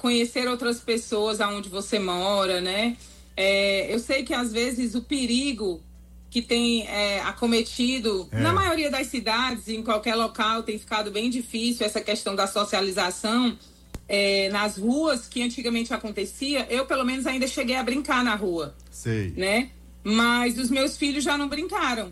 conhecer outras pessoas aonde você mora, né? Eu sei que às vezes o perigo que tem acometido na maioria das cidades, em qualquer local, tem ficado bem difícil essa questão da socialização nas ruas, que antigamente acontecia. Eu, pelo menos, ainda cheguei a brincar na rua. Sei. Né? Mas os meus filhos já não brincaram.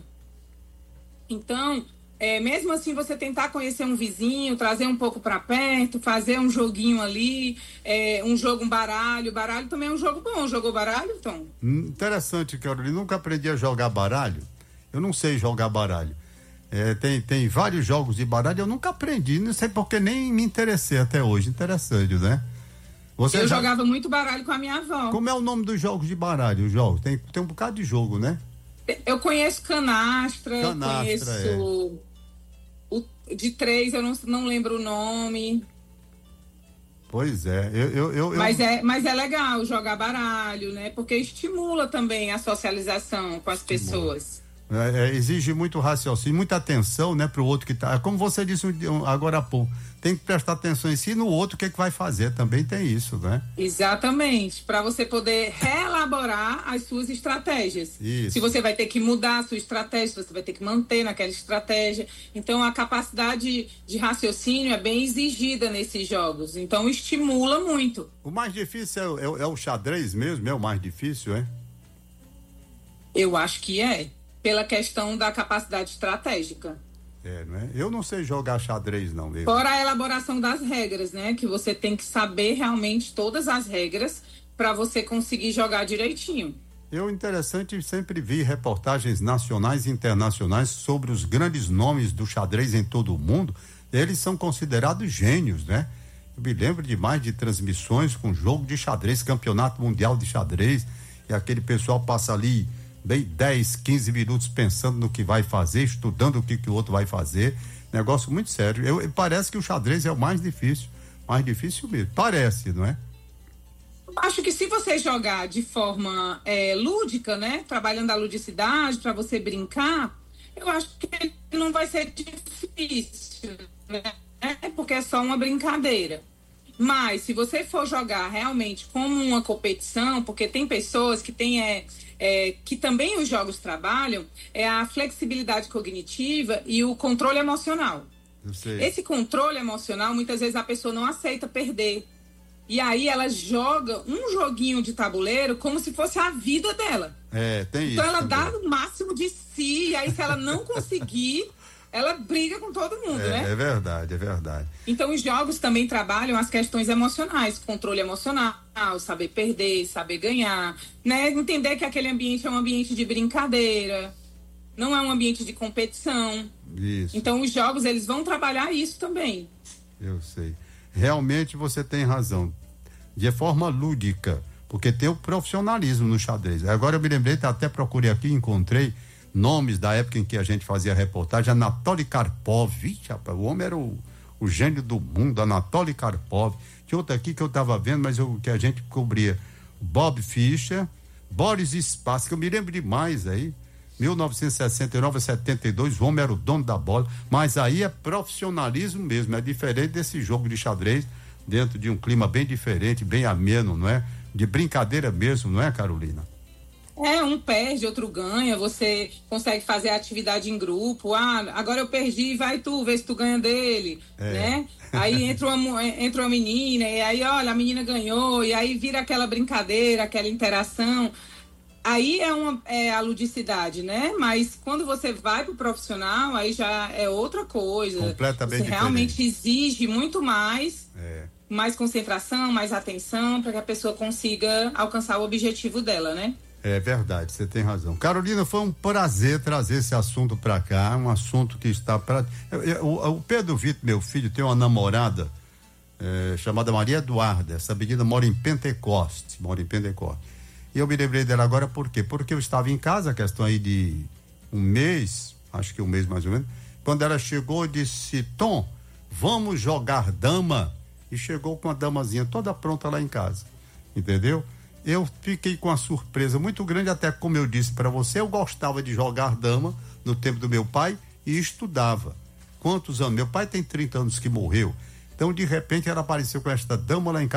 Então, mesmo assim, você tentar conhecer um vizinho, trazer um pouco para perto, fazer um joguinho ali, um baralho. Baralho também é um jogo bom. Jogou baralho, Tom? Interessante, Carolina. Nunca aprendi a jogar baralho. Eu não sei jogar baralho. Tem vários jogos de baralho, eu nunca aprendi. Não sei porque nem me interessei até hoje. Interessante, né? Eu jogava muito baralho com a minha avó. Como é o nome dos jogos de baralho? Tem um bocado de jogo, né? Eu conheço canastra conheço o de 3, eu não lembro o nome. Pois é, Mas é legal jogar baralho, né? Porque estimula também a socialização com as pessoas. Exige muito raciocínio, muita atenção, né, pro outro que tá. Como você disse agora há pouco, tem que prestar atenção em si e no outro o que vai fazer, também tem isso, né? Exatamente, para você poder reelaborar as suas estratégias. Isso. Se você vai ter que mudar a sua estratégia, você vai ter que manter naquela estratégia. Então a capacidade de raciocínio é bem exigida nesses jogos, então estimula muito. O mais difícil é o xadrez mesmo? É o mais difícil, é? Eu acho que pela questão da capacidade estratégica. Não é? Eu não sei jogar xadrez, não mesmo. Fora a elaboração das regras, né? Que você tem que saber realmente todas as regras para você conseguir jogar direitinho. Interessante, sempre vi reportagens nacionais e internacionais sobre os grandes nomes do xadrez em todo o mundo. Eles são considerados gênios, né? Eu me lembro de mais de transmissões com jogo de xadrez, campeonato mundial de xadrez, e aquele pessoal passa ali bem 10, 15 minutos pensando no que vai fazer, estudando o que o outro vai fazer. Negócio muito sério. Parece que o xadrez é o mais difícil mesmo. Parece, não é? Acho que se você jogar de forma lúdica, né? Trabalhando a ludicidade para você brincar, eu acho que não vai ser difícil, né? Porque é só uma brincadeira. Mas se você for jogar realmente como uma competição, porque tem pessoas que têm que também os jogos trabalham, a flexibilidade cognitiva e o controle emocional. Esse controle emocional, muitas vezes a pessoa não aceita perder. E aí ela joga um joguinho de tabuleiro como se fosse a vida dela. Tem então isso ela também. dá o máximo de si, e aí se ela não conseguir, ela briga com todo mundo, né? É verdade. Então os jogos também trabalham as questões emocionais, controle emocional, saber perder, saber ganhar, né? Entender que aquele ambiente é um ambiente de brincadeira, não é um ambiente de competição. Isso. Então os jogos, eles vão trabalhar isso também. Eu sei. Realmente você tem razão. De forma lúdica, porque tem o profissionalismo no xadrez. Agora eu me lembrei, até procurei aqui, encontrei nomes da época em que a gente fazia reportagem. Anatoly Karpov, rapaz, o homem era o gênio do mundo, Anatoly Karpov. Tinha outro aqui que eu estava vendo, mas que a gente cobria. Bob Fischer, Boris Spassky, eu me lembro demais aí. 1969 a 72, o homem era o dono da bola, mas aí é profissionalismo mesmo, é diferente desse jogo de xadrez, dentro de um clima bem diferente, bem ameno, não é? De brincadeira mesmo, não é, Carolina? Um perde, outro ganha, você consegue fazer a atividade em grupo. Agora eu perdi, vai tu, vê se tu ganha dele, né? Aí entra uma menina, e aí, olha, a menina ganhou, e aí vira aquela brincadeira, aquela interação. Aí é a ludicidade, né? Mas quando você vai pro profissional, aí já é outra coisa. Completamente você diferente. Realmente exige muito mais, mais concentração, mais atenção, para que a pessoa consiga alcançar o objetivo dela, né? É verdade, você tem razão. Carolina, foi um prazer trazer esse assunto para cá, um assunto que está para... O Pedro Vitor, meu filho, tem uma namorada chamada Maria Eduarda. Essa menina mora em Pentecoste. E eu me lembrei dela agora por quê? Porque eu estava em casa, a questão aí de um mês, acho que um mês mais ou menos, quando ela chegou, disse: Tom, vamos jogar dama. E chegou com a damazinha toda pronta lá em casa, entendeu? Eu fiquei com uma surpresa muito grande, até como eu disse para você, eu gostava de jogar dama no tempo do meu pai e estudava. Quantos anos? Meu pai tem 30 anos que morreu. Então, de repente, ela apareceu com esta dama lá em casa.